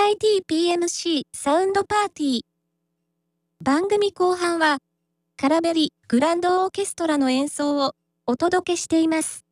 イ TPMC サウンドパーティー。番組後半は、カラベリグランドオーケストラの演奏をお届けしています。